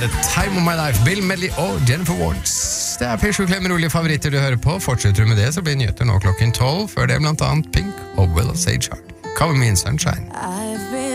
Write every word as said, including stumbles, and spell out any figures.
er det Time of My Life, Bill Medley og Jennifer Warnes. Det er P sju Klemmer rolige favoritter du hører på. Fortsetter du med det, så blir nyheter nå klokken tolv. Før det blant annet Pink og Willow Sage Heart. Cover Me in Sunshine.